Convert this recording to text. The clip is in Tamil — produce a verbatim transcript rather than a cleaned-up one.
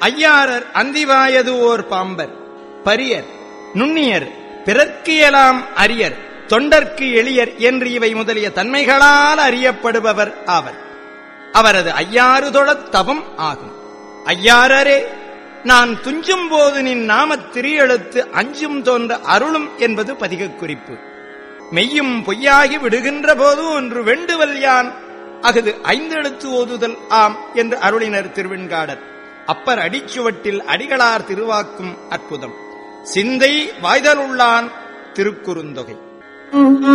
ஐயாரர் அந்திவாயது ஓர் பாம்பர், பரியர், நுண்ணியர், பிறர்க்கியலாம் அரியர், தொண்டர்க்கு எளியர் என்று இவை முதலிய தன்மைகளால் அறியப்படுபவர் ஆவர். அவரது ஐயாறு தொழத் தவம் ஆகும். ஐயாரரே, நான் துஞ்சும் போது நின் நாமத் திரியெழுத்து அஞ்சும் தோன்ற அருளும் என்பது பதிகக் குறிப்பு. மெய்யும் பொய்யாகி விடுகின்ற போது ஒன்று வெண்டுவல் யான் அஃது ஐந்தெழுத்து ஓதுதல் ஆம் என்று அருளினர் திருவெண்காடர். அப்பர் அடிச்சுவட்டில் அடிகளார் திருவாக்கும் அற்புதம். சிந்தை வாய்தலுள்ளான் திருக்குறுந்தொகை.